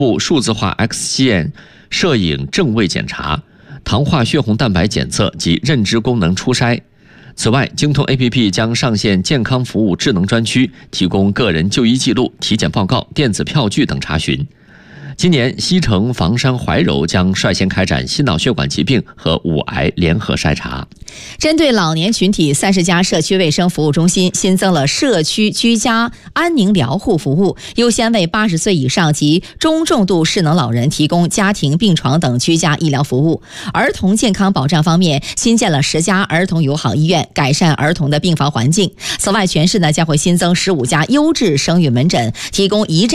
部数字化 X 线摄影正位检查、糖化血红蛋白检测及认知功能初筛。此外，京通 APP 将上线健康服务智能专区，提供个人就医记录、体检报告、电子票据等查询。今年，西城、房山、怀柔将率先开展心脑血管疾病和五癌联合筛查。 针对老年群体，30家社区卫生服务中心新增了社区居家安宁疗护服务，优先为80岁以上及中重度失能老人提供家庭病床等居家医疗服务。儿童健康保障方面，新建了10家儿童友好医院，改善儿童的病房环境。此外，全市将会新增15家优质生育门诊，提供一站